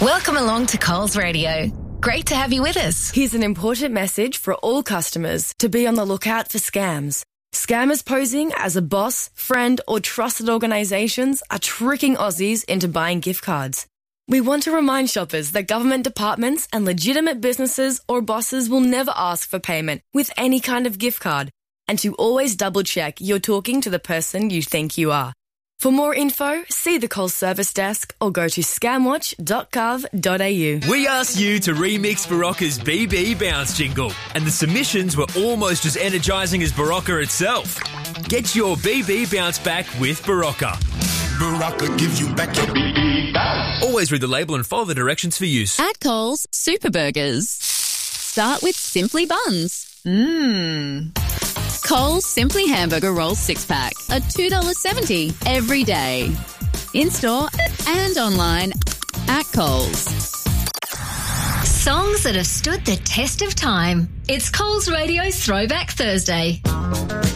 Welcome along to Coles Radio. Great to have you with us. Here's an important message for all customers to be on the lookout for scams. Scammers posing as a boss, friend or trusted organisations are tricking Aussies into buying gift cards. We want to remind shoppers that government departments and legitimate businesses or bosses will never ask for payment with any kind of gift card, and to always double check you're talking to the person you think you are. For more info, see the Coles service desk or go to scamwatch.gov.au. We asked you to remix Barocca's BB Bounce jingle, and the submissions were almost as energising as Barocca itself. Get your BB Bounce back with Barocca. Barocca gives you back your BB Bounce. Always read the label and follow the directions for use. At Coles, Super Burgers. Start with Simply Buns. Coles Simply Hamburger Rolls 6-pack are $2.70 every day. In-store and online at Coles. Songs that have stood the test of time. It's Coles Radio Throwback Thursday.